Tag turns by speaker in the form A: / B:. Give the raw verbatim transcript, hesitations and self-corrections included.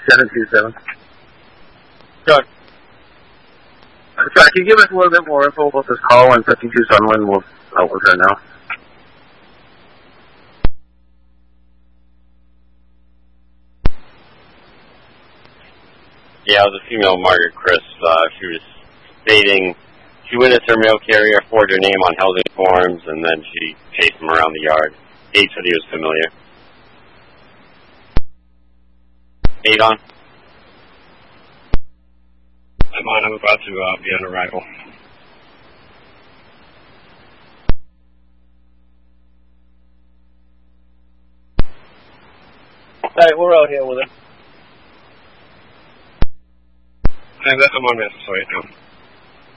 A: seven two seven.
B: Good.
A: Sorry, can you give us a little bit more info about this call on fifty-two Sunland? We'll out with her now.
B: Yeah, it was a female, Margaret Chris. Uh, she was stating she witnessed her mail carrier forge her name on housing forms, and then she chased him around the yard. Eight said he was familiar. Eight on.
C: I'm on. I'm about to uh, be on arrival.
D: Hey, we're out here with him.
C: I'm on Massasoit now.